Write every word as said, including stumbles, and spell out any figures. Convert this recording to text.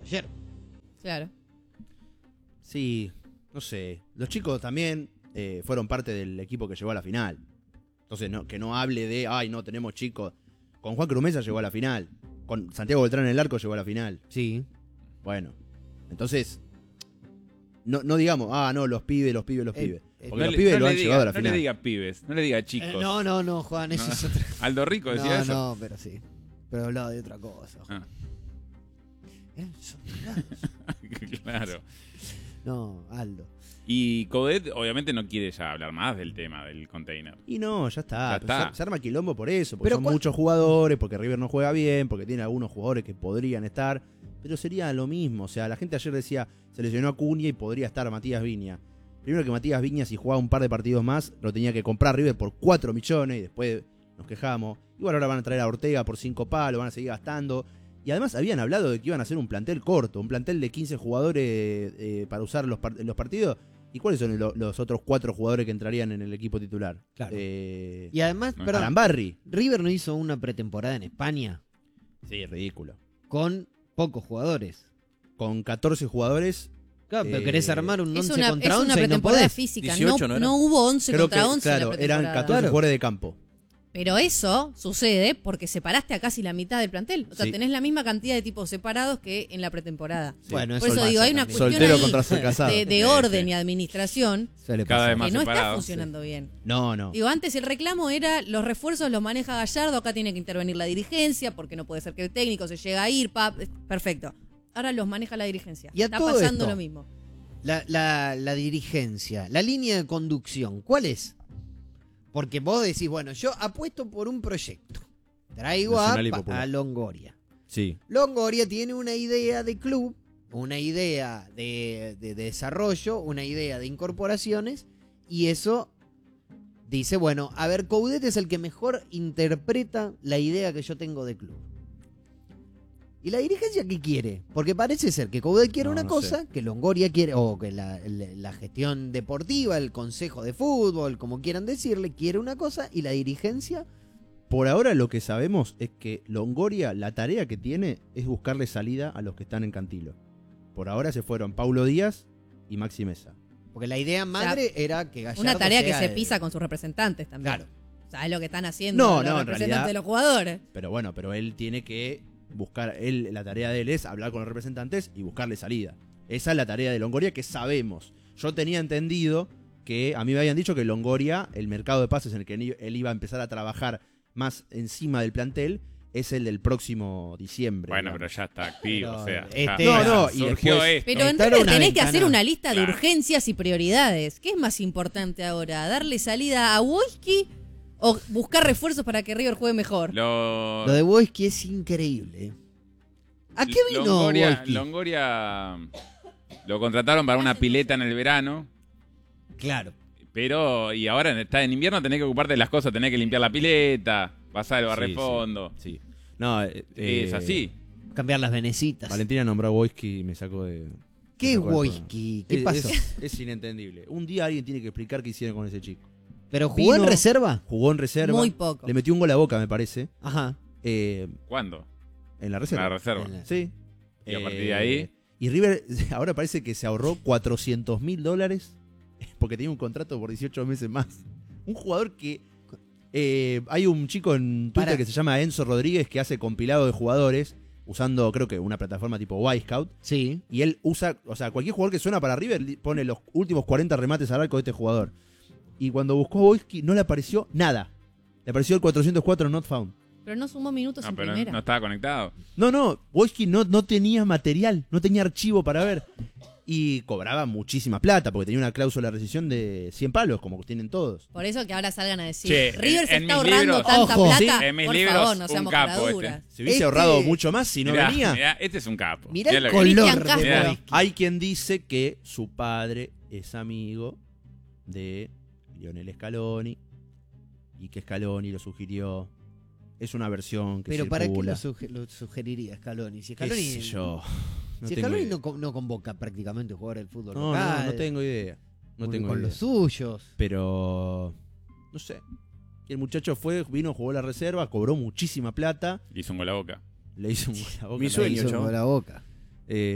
ayer. Claro. Sí, no sé. Los chicos también eh, fueron parte del equipo que llegó a la final. Entonces, no, que no hable de, ay, no, tenemos chicos. Con Juan Crumesa llegó a la final. Con Santiago Beltrán en el arco llegó a la final. Sí. Bueno, entonces, no, no digamos, ah, no, los pibes, los pibes, los Eh, pibes. eh, Porque No los le- pibes no lo le han diga- llevado a la no final. le diga pibes, no le diga chicos. Eh, no, no, no, Juan, eso No. es otra. Aldo Rico decía No, eso. no, pero sí. Pero hablaba de otra cosa. Juan. Ah. Eh, son tarados. Claro. No, Aldo. Y Coudet obviamente no quiere ya hablar más del tema del container. Y no, ya está. Ya Pero está. Se, se arma quilombo por eso. Porque Pero son cua- muchos jugadores, porque River no juega bien, porque tiene algunos jugadores que podrían estar. Pero sería lo mismo. O sea, la gente ayer decía, se lesionó a Cunha y podría estar Matías Viña. Primero que Matías Viña, si jugaba un par de partidos más, lo tenía que comprar River por cuatro millones y después nos quejamos. Igual ahora van a traer a Ortega por cinco palos, van a seguir gastando. Y además habían hablado de que iban a hacer un plantel corto, un plantel de quince jugadores eh, para usar los, par- los partidos. ¿Y cuáles son lo- los otros cuatro jugadores que entrarían en el equipo titular? Claro. Eh, Y además, No, perdón, Arambarri. River no hizo una pretemporada en España Sí, ridículo. con pocos jugadores. Con catorce jugadores. Claro, pero Eh, querés armar un Es once una, contra es una once y no pretemporada podés. física. dieciocho, no, ¿no era? no hubo once Creo contra que, once claro, en la eran pretemporada. catorce Claro. jugadores de campo. Pero eso sucede porque separaste a casi la mitad del plantel. O sea, Sí. tenés la misma cantidad de tipos separados que en la pretemporada. Sí. Bueno, Por eso pasa digo, hay una también. cuestión Soltero ahí contra ser casado. de, de Sí, orden sí. y administración Suele Cada pasar. vez más que no está separados, funcionando bien. No, no. Digo, antes el reclamo era los refuerzos los maneja Gallardo, acá tiene que intervenir la dirigencia, porque no puede ser que el técnico se llegue a ir, pa, perfecto. Ahora los maneja la dirigencia. Y a Está todo pasando esto, lo mismo. La, la, la dirigencia, la línea de conducción, ¿cuál es? Porque vos decís, bueno, yo apuesto por un proyecto. Traigo a, Nacional y Pa- Popular. a Longoria. Sí. Longoria tiene una idea de club, una idea de, de desarrollo, una idea de incorporaciones, y eso dice, bueno, a ver, Coudet es el que mejor interpreta la idea que yo tengo de club. ¿Y la dirigencia qué quiere? Porque parece ser que Coudet quiere No, una no cosa, sé. que Longoria quiere, o que la, la- la gestión deportiva, el consejo de fútbol, como quieran decirle, quiere una cosa, y la dirigencia... Por ahora lo que sabemos es que Longoria, la tarea que tiene es buscarle salida a los que están en Cantilo. Por ahora se fueron Paulo Díaz y Maxi Mesa. Porque la idea madre era que Gallardo Una tarea que sea se el- pisa con sus representantes también. Claro. ¿Sabes lo que están haciendo No, los no, en representantes realidad- de los jugadores? Pero bueno, pero él tiene que buscar, él, la tarea de él es hablar con los representantes y buscarle salida. Esa es la tarea de Longoria que sabemos. Yo tenía entendido que a mí me habían dicho que Longoria, el mercado de pases en el que él él iba a empezar a trabajar más encima del plantel, es el del próximo diciembre. Bueno, digamos. pero ya está activo, Pero o sea. este- ya- No, no, y surgió después- esto. Pero en Esta era River una tenés que ventana. hacer una lista de Claro. urgencias y prioridades. ¿Qué es más importante ahora? ¿Darle salida a Wojski o buscar refuerzos para que River juegue mejor? Lo, Lo de Wojski es increíble. ¿A qué vino Longoria, Wojski? Longoria lo contrataron para una pileta en el verano, Claro. pero y ahora está en invierno, tenés que ocuparte de las cosas, tenés que limpiar la pileta, pasar el Sí, barrefondo. Sí. sí. No, eh, Es eh, así. Cambiar las venecitas. Valentina nombró a Wojski y me sacó de... ¿Qué me es sacó de juego. Wojski? ¿Qué Es- pasó? Es, es inentendible. Un día alguien tiene que explicar qué hicieron con ese chico. ¿Pero jugó en Vino- reserva? Jugó en reserva. Muy poco. Le metió un gol a Boca, me parece. Ajá. eh, ¿Cuándo? en la La reserva. reserva. En la- Sí. Y a partir de ahí- Y River ahora parece que se ahorró cuatrocientos mil dólares porque tenía un contrato por dieciocho meses más. Un jugador que... eh, hay un chico en Twitter Para- que se llama Enzo Rodríguez que hace compilado de jugadores usando creo que una plataforma tipo Y-Scout. Sí. Y él usa, o sea, cualquier jugador que suena para River li- pone los últimos cuarenta remates al arco de este jugador. Y cuando buscó a Wojski no le apareció nada. Le apareció el cuatrocientos cuatro not found. Pero no sumó minutos No, en pero primera. no estaba conectado. No, no, Wojski no, no tenía material, no tenía archivo para ver. Y cobraba muchísima plata, porque tenía una cláusula de rescisión de cien palos, como tienen todos. Por eso que ahora salgan a decir, Che, River en- se en está mis ahorrando libros- tanta Ojo, plata. sí, en mis Por libros, favor, no un seamos capo caraduras. Se hubiese Este- ahorrado mucho más si no Mirá, venía. mirá, este es un capo. Mirá el Mirá lo que- color Cristian de Castro. Wojski. Hay quien dice que su padre es amigo de Lionel Scaloni y que Scaloni lo sugirió. Es una versión que Pero ¿para qué circula. lo, suge- lo sugeriría Scaloni? Si ¿Qué Scaloni, sé yo? No si tengo Scaloni idea. no, con- no convoca prácticamente jugadores del fútbol No, local. no, no tengo idea. No con- tengo con idea. los suyos. Pero no sé. Y el muchacho fue, vino, jugó la reserva, cobró muchísima plata, Hizo un gol a boca. le hizo un gol a Boca. Mi no sueño, hizo. chabón. la boca. Eh,